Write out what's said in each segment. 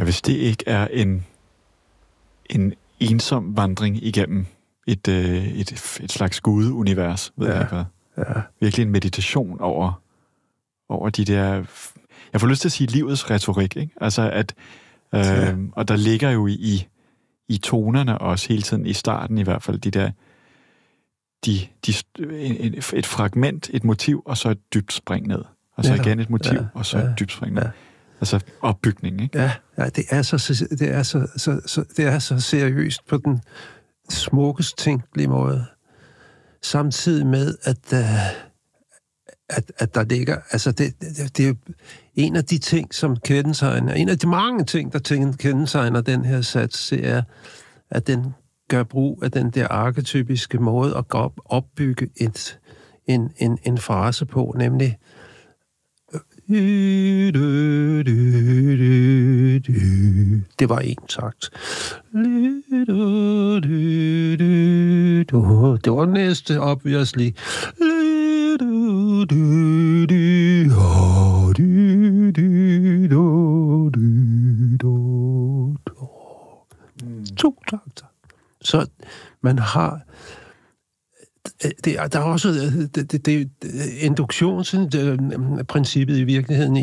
Ja, hvis det ikke er en ensom vandring igennem et slags gudeunivers, ved jeg ikke hvad. Ja. Virkelig en meditation over de der... Jeg får lyst til at sige livets retorik, ikke? Altså at... Og der ligger jo i tonerne også hele tiden, i starten i hvert fald, de der... et fragment, et motiv, og så et dybt spring ned. Og så igen et motiv, og så et dybt spring ned. Altså opbygning, ikke? Ja, det er så seriøst på den smukkest tænkelige måde. Samtidig med, at der ligger... Altså, det er en af de ting, som kendetegner... En af de mange ting, der kendetegner den her sats, det er, at den gør brug af den der arketypiske måde at opbygge en frase på, nemlig det var en takt. Det var næste, obviously. To takter. Så man har... Der er også det induktionsprincippet i virkeligheden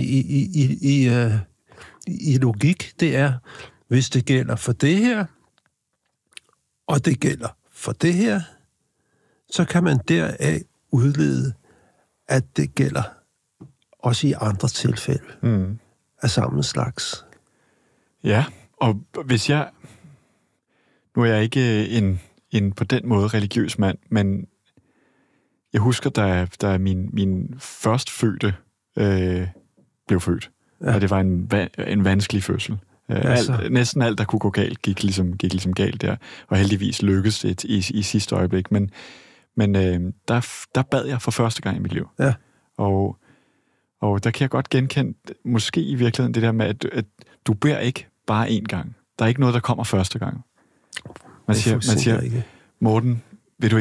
i logik. Det er, hvis det gælder for det her, og det gælder for det her, så kan man deraf udlede, at det gælder også i andre tilfælde af samme slags. Ja, og hvis jeg... Nu er jeg ikke en på den måde religiøs mand, men jeg husker, da min førstfødte blev født, og det var en vanskelig fødsel. Næsten alt, der kunne gå galt, gik ligesom galt der, og heldigvis lykkedes det i sidste øjeblik. Men der bad jeg for første gang i mit liv. Ja. Og der kan jeg godt genkende, måske i virkeligheden, det der med, at du beder ikke bare én gang. Der er ikke noget, der kommer første gang. Man siger, Morten, vil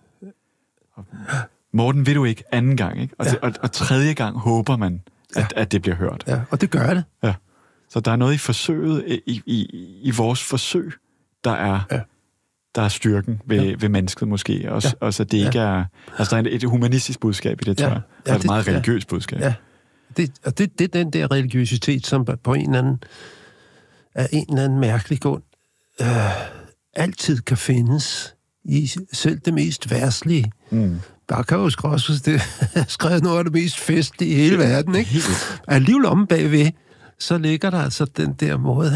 du ikke anden gang, ikke? Og tredje gang håber man, at det bliver hørt. Ja, og det gør det. Ja. Så der er noget i forsøget, i vores forsøg, der er styrken ved mennesket måske. Og så det ikke er... Altså, der er et humanistisk budskab i det, tror jeg. Der er et meget religiøst budskab. Ja. Det er den der religiøsitet, som på en eller anden mærkelig grund altid kan findes i selv det mest værslige. Bach har jo skrevet noget af det mest festlige i hele verden, ikke? Alligevel om bagved, så ligger der altså den der måde,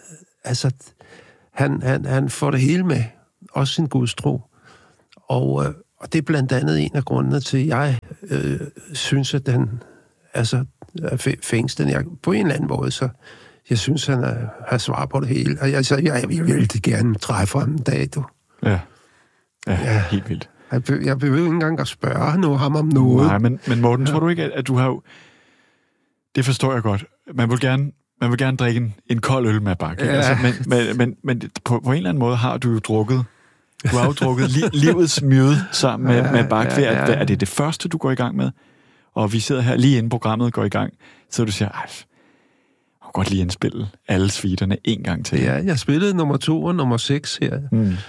han får det hele med, også sin gudstro. Og det er blandt andet en af grundene til, at jeg synes, at den fængslen, på en eller anden måde, så jeg synes, han har svar på det hele. Og jeg vil gerne træffe ham en dag, du. Ja, helt vildt. Jeg behøver ikke engang at spørge ham om noget. Nej, men Morten, tror du ikke, at du har jo... Det forstår jeg godt. Man vil gerne drikke en kold øl med Bach. Ja. Altså, men på en eller anden måde har du jo drukket... Du har jo drukket livets mjøde sammen med Bach. Er det første, du går i gang med? Og vi sidder her lige inden programmet går i gang, så du siger, jeg kan godt lige indspille alle suiterne en gang til. Ja, jeg spillede nummer 2 og nummer 6 her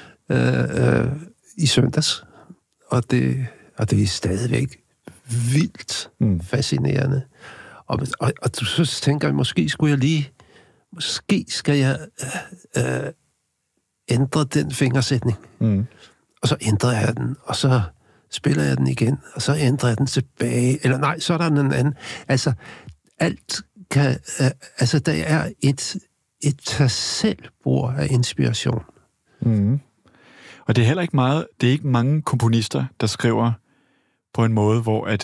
i søndags. Og det er stadigvæk vildt fascinerende. Og du så tænker jeg, måske skal jeg ændre den fingersætning. Og så ændrer jeg den, og så spiller jeg den igen, og så ændrer jeg den tilbage. Eller nej, så er der en anden. Altså, alt kan... der er et tag selv-bord af inspiration. Og det er heller ikke meget... Det er ikke mange komponister, der skriver på en måde, hvor at...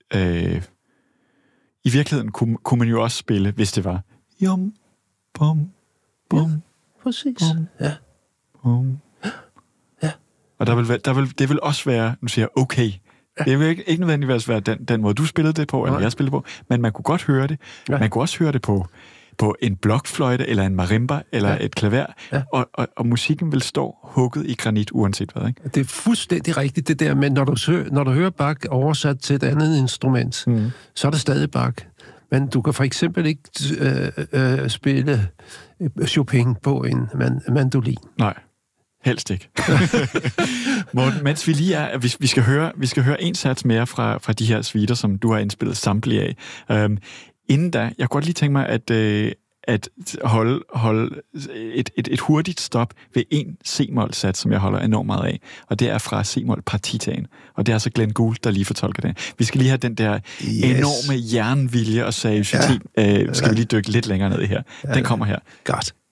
I virkeligheden kunne man jo også spille, hvis det var... Jum, bum, bum. Ja, præcis. Bum, ja. Bum. Ja. Og det vil også være... Nu siger jeg, okay... Ja. Det vil ikke nødvendigvis være den måde, du spillede det på, eller jeg spillede på, men man kunne godt høre det. Ja. Man kunne også høre det på en blokfløjte, eller en marimba, eller et klaver, og musikken vil stå hugget i granit, uanset hvad, ikke? Det er fuldstændig rigtigt, det der, men når du hører Bach oversat til et andet instrument, så er det stadig Bach. Men du kan for eksempel ikke spille Chopin på en mandolin. Nej, helst ikke. Morten, mens vi lige er, vi skal høre en sats mere fra de her suiter, som du har indspillet samtlige af. Inden da, jeg kunne godt lige tænke mig at holde et hurtigt stop ved en C-mol-sats, som jeg holder enormt meget af, og det er fra C-mol partitaen, og det er altså Glenn Gould, der lige fortolker det. Vi skal lige have den der enorme jernvilje og seriøsitet, skal vi lige dykke lidt længere ned i her. Den kommer her. Godt.